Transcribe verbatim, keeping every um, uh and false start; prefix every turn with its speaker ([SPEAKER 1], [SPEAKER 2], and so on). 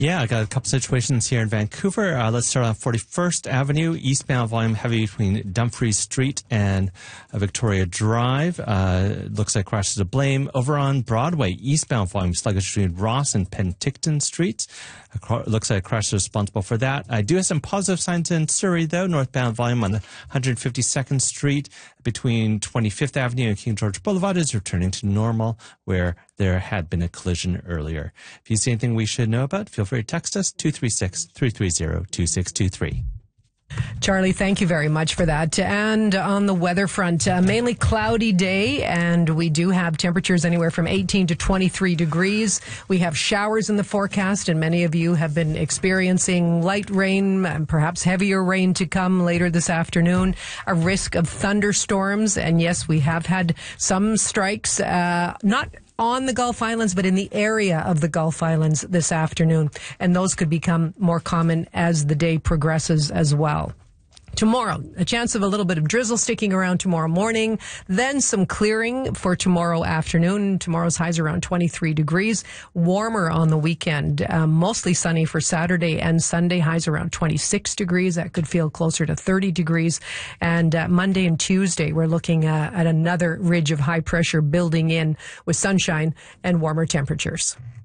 [SPEAKER 1] Yeah, I got a couple situations here in Vancouver. Uh, let's start on forty-first Avenue, eastbound volume heavy between Dumfries Street and uh, Victoria Drive. Uh, looks like crashes to blame. Over on Broadway, eastbound volume sluggish between Ross and Penticton Streets. Uh, looks like a crash is responsible for that. I do have some positive signs in Surrey, though. Northbound volume on the one hundred fifty-second Street between twenty-fifth Avenue and King George Boulevard is returning to normal, where there had been a collision earlier. If you see anything we should know about, feel free to text us, two three six, three three zero, two six two three.
[SPEAKER 2] Charlie, thank you very much for that. And on the weather front, uh, mainly cloudy day, and we do have temperatures anywhere from eighteen to twenty-three degrees. We have showers in the forecast, and many of you have been experiencing light rain, and perhaps heavier rain to come later this afternoon. A risk of thunderstorms, and yes, we have had some strikes, uh, not on the Gulf Islands, but in the area of the Gulf Islands this afternoon. And those could become more common as the day progresses as well. Tomorrow, a chance of a little bit of drizzle sticking around tomorrow morning, then some clearing for tomorrow afternoon. Tomorrow's highs around twenty-three degrees. Warmer on the weekend, uh, mostly sunny for Saturday and Sunday. Highs around twenty-six degrees. That could feel closer to thirty degrees. And uh, Monday and Tuesday, we're looking uh, at another ridge of high pressure building in with sunshine and warmer temperatures.